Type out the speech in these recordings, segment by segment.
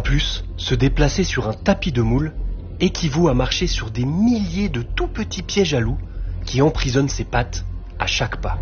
plus, se déplacer sur un tapis de moules équivaut à marcher sur des milliers de tout petits pièges à loups qui emprisonnent ses pattes à chaque pas.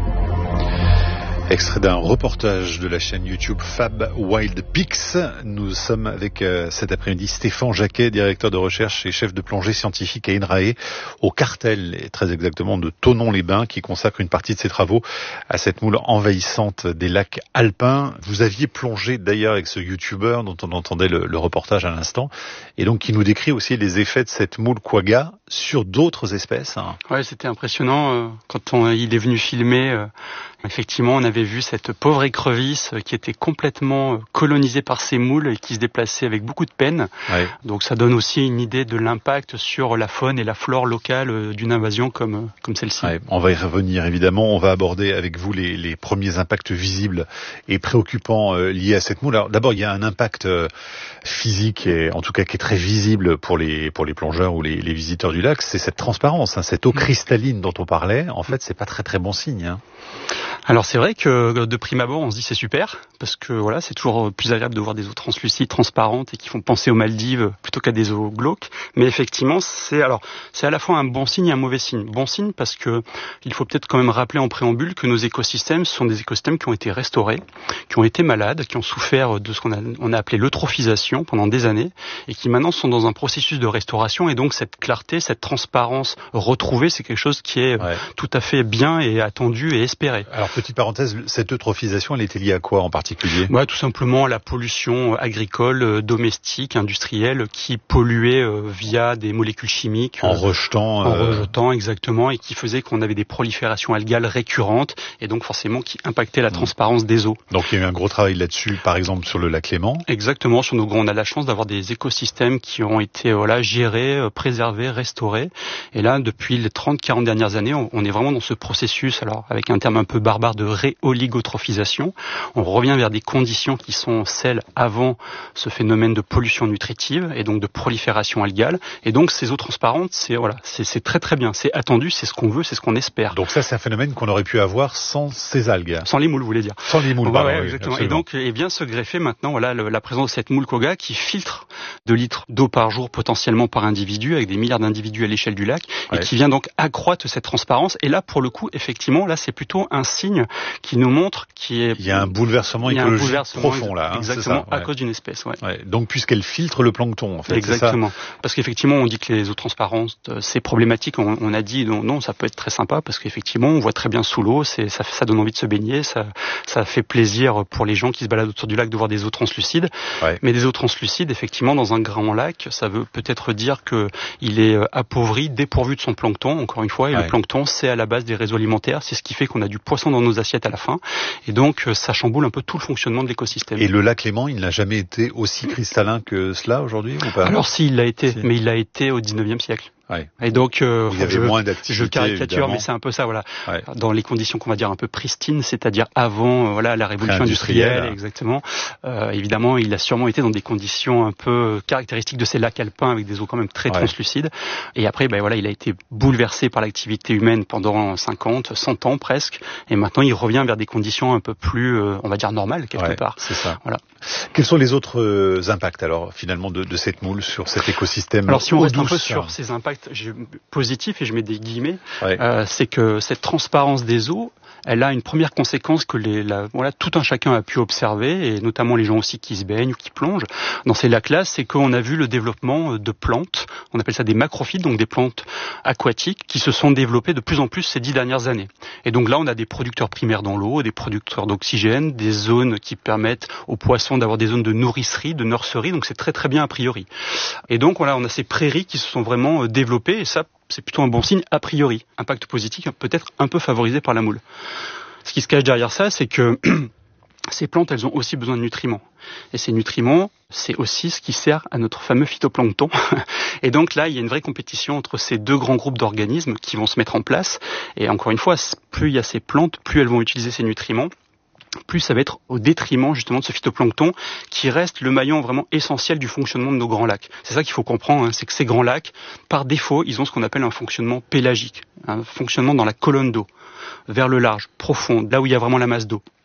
Extrait d'un reportage de la chaîne YouTube Fab Wild Pics. Nous sommes avec cet après-midi Stéphane Jacquet, directeur de recherche et chef de plongée scientifique à INRAE, au cartel, et très exactement de Thonon-les-Bains, qui consacre une partie de ses travaux à cette moule envahissante des lacs alpins. Vous aviez plongé d'ailleurs avec ce youtubeur dont on entendait le reportage à l'instant, et donc qui nous décrit aussi les effets de cette moule quagga sur d'autres espèces. Ouais, c'était impressionnant quand il est venu filmer. Effectivement, on avait vu cette pauvre écrevisse qui était complètement colonisée par ces moules et qui se déplaçait avec beaucoup de peine. Ouais. Donc ça donne aussi une idée de l'impact sur la faune et la flore locale d'une invasion comme celle-ci. Ouais, on va y revenir évidemment. On va aborder avec vous les premiers impacts visibles et préoccupants liés à cette moule. Alors d'abord, il y a un impact physique et en tout cas qui est très visible pour les plongeurs ou les visiteurs du lac, c'est cette transparence, cette eau cristalline dont on parlait. En fait, c'est pas très très bon signe. Alors c'est vrai que de prime abord on se dit c'est super parce que voilà, c'est toujours plus agréable de voir des eaux translucides, transparentes et qui font penser aux Maldives plutôt qu'à des eaux glauques. Mais effectivement c'est à la fois un bon signe et un mauvais signe. Bon signe parce que il faut peut-être quand même rappeler en préambule que nos écosystèmes sont des écosystèmes qui ont été restaurés, qui ont été malades, qui ont souffert de ce qu'on a appelé l'eutrophisation pendant des années et qui maintenant sont dans un processus de restauration, et donc cette clarté, cette transparence retrouvée, c'est quelque chose qui est tout à fait bien et attendu et espéré. Alors petite parenthèse, cette eutrophisation, elle était liée à quoi en particulier ? Tout simplement à la pollution agricole, domestique, industrielle, qui polluait via des molécules chimiques. En rejetant exactement, et qui faisait qu'on avait des proliférations algales récurrentes, et donc forcément qui impactait la transparence des eaux. Donc il y a eu un gros travail là-dessus, par exemple sur le lac Léman. Exactement, sur nos on a la chance d'avoir des écosystèmes qui ont été gérés, préservés, restaurés. Et là, depuis les 30-40 dernières années, on est vraiment dans ce processus, alors avec un terme un peu barbare, de réoligotrophisation. On revient vers des conditions qui sont celles avant ce phénomène de pollution nutritive et donc de prolifération algale. Et donc ces eaux transparentes, c'est très très bien, c'est attendu, c'est ce qu'on veut, c'est ce qu'on espère. Donc ça, c'est un phénomène qu'on aurait pu avoir sans ces algues. Sans les moules, vous voulez dire. Sans les moules, exactement. Et donc, vient se greffer maintenant, la présence de cette moule quagga qui filtre 2 litres d'eau par jour potentiellement par individu, avec des milliards d'individus à l'échelle du lac, et qui vient donc accroître cette transparence. Et là, pour le coup, effectivement, là, c'est plutôt un signe qui nous montre il y a un bouleversement écologique profond là. Exactement, à cause d'une espèce. Donc puisqu'elle filtre le plancton, en fait. Exactement. C'est ça. Parce qu'effectivement, on dit que les eaux transparentes, c'est problématique. On a dit non, ça peut être très sympa parce qu'effectivement, on voit très bien sous l'eau. Ça donne envie de se baigner. Ça fait plaisir pour les gens qui se baladent autour du lac de voir des eaux translucides. Mais des eaux translucides, effectivement, dans un grand lac, ça veut peut-être dire que il est appauvri, dépourvu de son plancton. Encore une fois, et le plancton, c'est à la base des réseaux alimentaires. C'est ce qui fait qu'on a du poisson dans nos assiettes à la fin, et donc ça chamboule un peu tout le fonctionnement de l'écosystème. Et le lac Léman, il n'a jamais été aussi cristallin que cela aujourd'hui, ou pas ? Alors si, il l'a été, mais il l'a été au 19e siècle. Et donc, il y avait moins d'activité, je caricature, évidemment. Mais c'est un peu ça, dans les conditions qu'on va dire un peu pristines, c'est-à-dire avant, la révolution industrielle, exactement. Évidemment, il a sûrement été dans des conditions un peu caractéristiques de ces lacs alpins avec des eaux quand même très translucides. Et après, il a été bouleversé par l'activité humaine pendant 50, 100 ans presque. Et maintenant, il revient vers des conditions un peu plus, on va dire normales quelque part. C'est ça. Voilà. Quels sont les autres impacts alors finalement de cette moule sur cet écosystème ? Alors si on reste un peu sur ces impacts positifs, et je mets des guillemets, c'est que cette transparence des eaux, elle a une première conséquence que tout un chacun a pu observer, et notamment les gens aussi qui se baignent ou qui plongent dans ces lacs-là, c'est qu'on a vu le développement de plantes, on appelle ça des macrophytes, donc des plantes aquatiques, qui se sont développées de plus en plus ces 10 dernières années. Et donc là, on a des producteurs primaires dans l'eau, des producteurs d'oxygène, des zones qui permettent aux poissons d'avoir des zones de nourricerie, de nurserie, donc c'est très très bien a priori. Et donc on a ces prairies qui se sont vraiment développées, et ça, c'est plutôt un bon signe a priori. Impact positif, peut-être un peu favorisé par la moule. Ce qui se cache derrière ça, c'est que ces plantes, elles ont aussi besoin de nutriments. Et ces nutriments, c'est aussi ce qui sert à notre fameux phytoplancton. Et donc là, il y a une vraie compétition entre ces deux grands groupes d'organismes qui vont se mettre en place. Et encore une fois, plus il y a ces plantes, plus elles vont utiliser ces nutriments, plus ça va être au détriment justement de ce phytoplancton qui reste le maillon vraiment essentiel du fonctionnement de nos grands lacs. C'est ça qu'il faut comprendre, c'est que ces grands lacs, par défaut, ils ont ce qu'on appelle un fonctionnement pélagique, un fonctionnement dans la colonne d'eau, vers le large, profond, là où il y a vraiment la masse d'eau.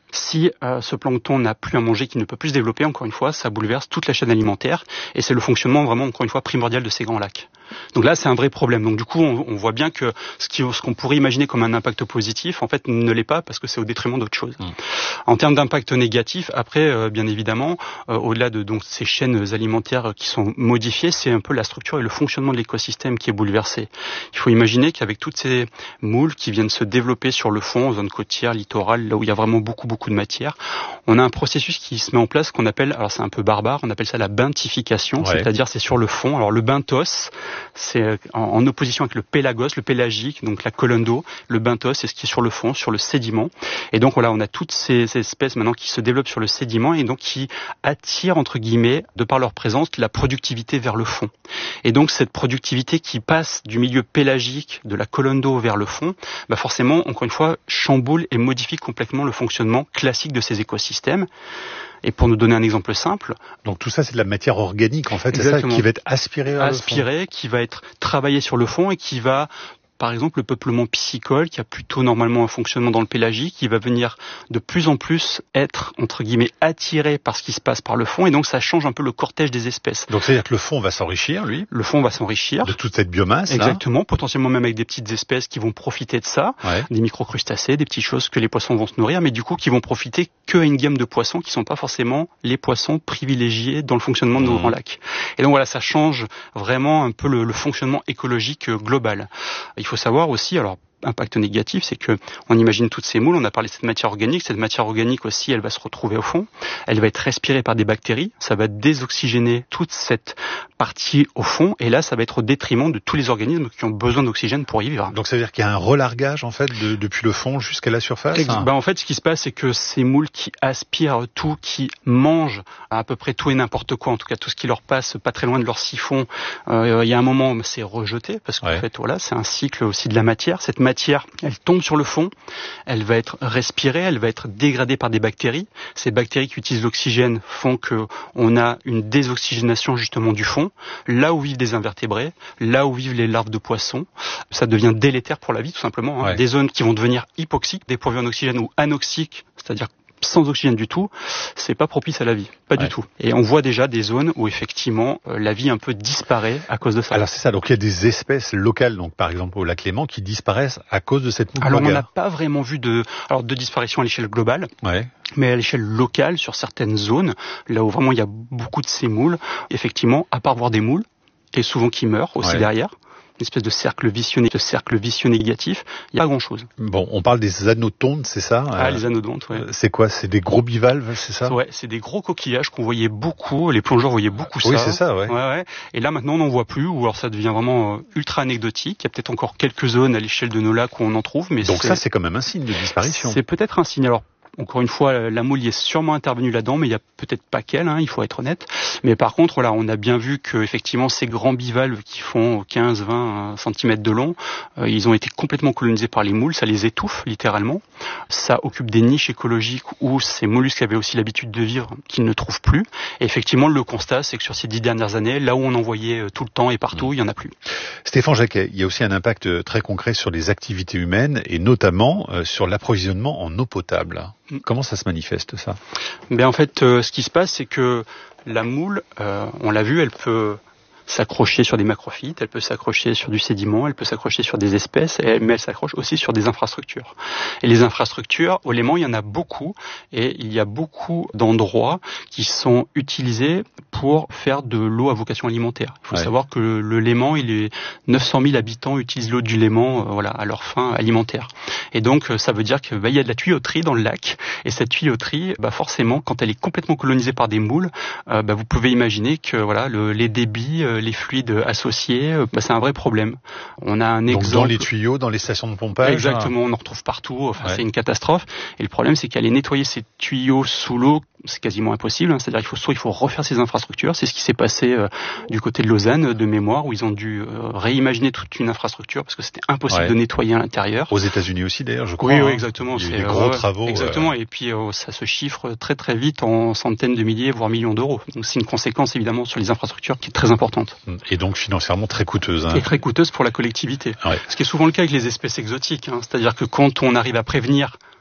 Si ce plancton n'a plus à manger, qu'il ne peut plus se développer, encore une fois, ça bouleverse toute la chaîne alimentaire et c'est le fonctionnement vraiment, encore une fois, primordial de ces grands lacs. Donc là, c'est un vrai problème. Donc du coup, on voit bien que ce qu'on pourrait imaginer comme un impact positif, en fait, ne l'est pas parce que c'est au détriment d'autres choses. En termes d'impact négatif, après, bien évidemment, au-delà de donc ces chaînes alimentaires qui sont modifiées, c'est un peu la structure et le fonctionnement de l'écosystème qui est bouleversé. Il faut imaginer qu'avec toutes ces moules qui viennent se développer sur le fond, en zone côtière, littorale, là où il y a vraiment beaucoup de matière, on a un processus qui se met en place qu'on appelle, alors c'est un peu barbare, on appelle ça la benthification, c'est-à-dire c'est sur le fond. Alors le benthos, c'est en opposition avec le pélagos, le pélagique, donc la colonne d'eau. Le benthos, c'est ce qui est sur le fond, sur le sédiment. Et donc voilà, on a toutes ces espèces maintenant qui se développent sur le sédiment et donc qui attirent, entre guillemets, de par leur présence, la productivité vers le fond. Et donc cette productivité qui passe du milieu pélagique, de la colonne d'eau vers le fond, bah forcément, encore une fois, chamboule et modifie complètement le fonctionnement classique de ces écosystèmes. Et pour nous donner un exemple simple... Donc tout ça, c'est de la matière organique, en fait, c'est ça, qui va être aspirée vers le fond. Qui va être travaillée sur le fond et qui va... Par exemple, le peuplement piscicole, qui a plutôt normalement un fonctionnement dans le pélagique, qui va venir de plus en plus être, entre guillemets, attiré par ce qui se passe par le fond, et donc ça change un peu le cortège des espèces. Donc c'est-à-dire que le fond va s'enrichir, lui ? Le fond va s'enrichir. De toute cette biomasse, exactement, potentiellement même avec des petites espèces qui vont profiter de ça, des microcrustacés, des petites choses que les poissons vont se nourrir, mais du coup qui vont profiter qu'à une gamme de poissons qui sont pas forcément les poissons privilégiés dans le fonctionnement de nos grands lacs. Et donc voilà, ça change vraiment un peu le fonctionnement écologique global. Il faut savoir aussi, alors impact négatif, c'est que on imagine toutes ces moules, on a parlé de cette matière organique aussi, elle va se retrouver au fond, elle va être respirée par des bactéries, ça va désoxygéner toute cette partie au fond, et là ça va être au détriment de tous les organismes qui ont besoin d'oxygène pour y vivre. Donc ça veut dire qu'il y a un relargage en fait depuis le fond jusqu'à la surface. En fait, ce qui se passe, c'est que ces moules qui aspirent tout, qui mangent à peu près tout et n'importe quoi, en tout cas tout ce qui leur passe pas très loin de leur siphon, il y a un moment c'est rejeté parce qu'en fait voilà, c'est un cycle aussi de la matière. Cette matière, elle tombe sur le fond, elle va être respirée, elle va être dégradée par des bactéries. Ces bactéries qui utilisent l'oxygène font que on a une désoxygénation justement du fond, là où vivent des invertébrés, là où vivent les larves de poissons. Ça devient délétère pour la vie tout simplement. Des zones qui vont devenir hypoxiques, dépourvues en oxygène ou anoxiques, c'est-à-dire sans oxygène du tout, c'est pas propice à la vie, pas du tout. Et on voit déjà des zones où effectivement la vie un peu disparaît à cause de ça. Alors c'est ça, donc il y a des espèces locales, donc par exemple au lac Léman, qui disparaissent à cause de cette moule. Alors on n'a pas vraiment vu de disparition à l'échelle globale, mais à l'échelle locale, sur certaines zones, là où vraiment il y a beaucoup de ces moules, effectivement, à part voir des moules, et souvent qui meurent aussi derrière, une espèce de cercle vicieux négatif, il n'y a pas grand-chose. Bon, on parle des anodontes, c'est ça ? Les anodontes, C'est quoi ? C'est des gros bivalves, c'est ça ? Ouais, c'est des gros coquillages qu'on voyait beaucoup, les plongeurs voyaient beaucoup ça. Oui, c'est ça, Et là, maintenant, on n'en voit plus, ou alors ça devient vraiment ultra anecdotique. Il y a peut-être encore quelques zones à l'échelle de nos lacs où on en trouve, mais donc ça, c'est quand même un signe de disparition. C'est peut-être un signe. Alors, encore une fois, la moule y est sûrement intervenue là-dedans, mais il y a peut-être pas qu'elle, il faut être honnête. Mais par contre, là, on a bien vu que effectivement ces grands bivalves qui font 15-20 cm de long, ils ont été complètement colonisés par les moules, ça les étouffe littéralement. Ça occupe des niches écologiques où ces mollusques avaient aussi l'habitude de vivre, qu'ils ne trouvent plus. Et effectivement, le constat, c'est que sur ces 10 dernières années, là où on en voyait tout le temps et partout, il y en a plus. Stéphane Jacquet, il y a aussi un impact très concret sur les activités humaines et notamment sur l'approvisionnement en eau potable. Comment ça se manifeste, ça ? En fait, ce qui se passe, c'est que la moule, on l'a vu, elle peut s'accrocher sur des macrophytes, elle peut s'accrocher sur du sédiment, elle peut s'accrocher sur des espèces, mais elle s'accroche aussi sur des infrastructures. Et les infrastructures, au Léman, il y en a beaucoup, et il y a beaucoup d'endroits qui sont utilisés pour faire de l'eau à vocation alimentaire. Il faut savoir que le Léman, 900 000 habitants utilisent l'eau du Léman, à leur fin alimentaire. Et donc, ça veut dire qu'il y a de la tuyauterie dans le lac, et cette tuyauterie, forcément, quand elle est complètement colonisée par des moules, vous pouvez imaginer que les débits, les fluides associés, c'est un vrai problème. On a un exemple. Donc dans les tuyaux, dans les stations de pompage. Exactement, on en retrouve partout. C'est une catastrophe. Et le problème, c'est qu'aller nettoyer ces tuyaux sous l'eau, c'est quasiment impossible. C'est-à-dire il faut refaire ces infrastructures. C'est ce qui s'est passé du côté de Lausanne, de mémoire, où ils ont dû réimaginer toute une infrastructure parce que c'était impossible de nettoyer à l'intérieur. Aux États-Unis aussi, d'ailleurs, je crois. Oui, exactement. Il y a eu des gros travaux. Exactement. Et puis ça se chiffre très très vite en centaines de milliers, voire millions d'euros. Donc c'est une conséquence évidemment sur les infrastructures qui est très importante. Et donc financièrement très coûteuse. Et très coûteuse pour la collectivité. Ce qui est souvent le cas avec les espèces exotiques. C'est-à-dire que quand on arrive à prévenir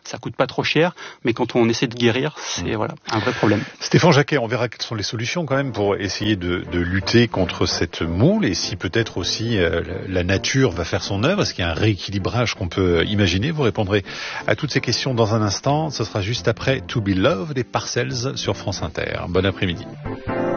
ça coûte pas trop cher, mais quand on essaie de guérir, c'est un vrai problème. Stéphane Jacquet, on verra quelles sont les solutions quand même pour essayer de lutter contre cette moule, et si peut-être aussi la nature va faire son œuvre. Est-ce qu'il y a un rééquilibrage qu'on peut imaginer? Vous répondrez à toutes ces questions dans un instant. Ce sera juste après To Be Loved des Parcells sur France Inter. Bon après-midi.